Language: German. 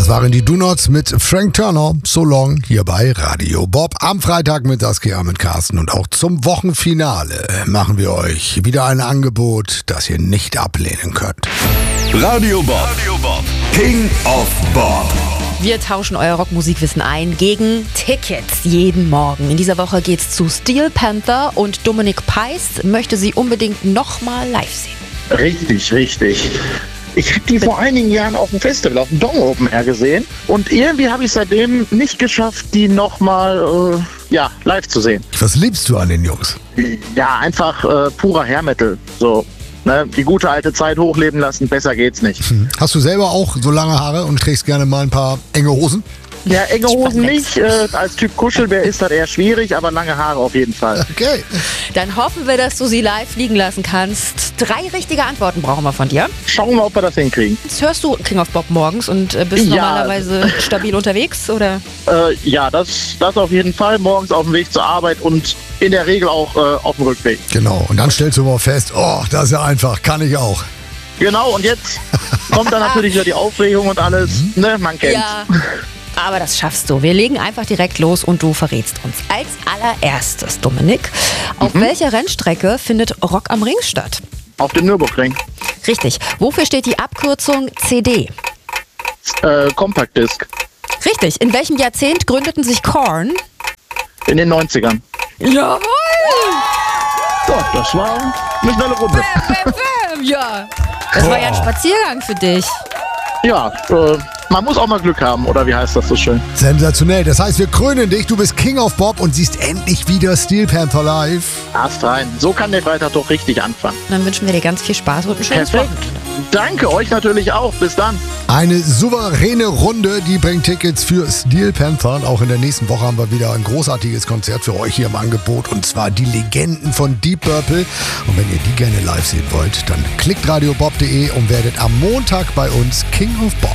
Das waren die Do-Nots mit Frank Turner, So Long, hier bei Radio Bob. Am Freitag mit Saskia, mit Carsten und auch zum Wochenfinale machen wir euch wieder ein Angebot, das ihr nicht ablehnen könnt. Radio Bob, King of Bob. Wir tauschen euer Rockmusikwissen ein gegen Tickets jeden Morgen. In dieser Woche geht's zu Steel Panther und Dominic Pais möchte sie unbedingt nochmal live sehen. Richtig. Ich habe die vor einigen Jahren auf dem Festival, auf dem Dong Open Air gesehen. Und irgendwie habe ich seitdem nicht geschafft, die nochmal live zu sehen. Was liebst du an den Jungs? Ja, einfach purer Hair Metal. So, ne? Die gute alte Zeit hochleben lassen, besser geht's nicht. Hast du selber auch so lange Haare und trägst gerne mal ein paar enge Hosen? Ja, enge Hosen nicht. Als Typ Kuschelbär ist das eher schwierig, aber lange Haare auf jeden Fall. Okay. Dann hoffen wir, dass du sie live fliegen lassen kannst. 3 richtige Antworten brauchen wir von dir. Schauen wir, ob wir das hinkriegen. Jetzt hörst du King of Bob morgens und bist normalerweise stabil unterwegs, oder? Das auf jeden Fall. Morgens auf dem Weg zur Arbeit und in der Regel auch auf dem Rückweg. Genau, und dann stellst du mal fest, oh, das ist ja einfach, kann ich auch. Genau, und jetzt kommt dann natürlich wieder die Aufregung und alles. Ne, man kennt's. Ja. Aber das schaffst du. Wir legen einfach direkt los und du verrätst uns. Als allererstes, Dominik, auf welcher Rennstrecke findet Rock am Ring statt? Auf dem Nürburgring. Richtig. Wofür steht die Abkürzung CD? Compact Disc. Richtig. In welchem Jahrzehnt gründeten sich Korn? In den 90ern. Jawohl! So, das war eine schnelle Runde. Ja. Das war ja ein Spaziergang für dich. Ja, man muss auch mal Glück haben, oder wie heißt das so schön? Sensationell. Das heißt, wir krönen dich. Du bist King of Bob und siehst endlich wieder Steel Panther live. Ast rein. So kann der Freitag doch richtig anfangen. Dann wünschen wir dir ganz viel Spaß und ein schönes Perfekt. Wochenende. Danke, euch natürlich auch. Bis dann. Eine souveräne Runde, die bringt Tickets für Steel Panther. Und auch in der nächsten Woche haben wir wieder ein großartiges Konzert für euch hier im Angebot. Und zwar die Legenden von Deep Purple. Und wenn ihr die gerne live sehen wollt, dann klickt radiobob.de und werdet am Montag bei uns King of Bob.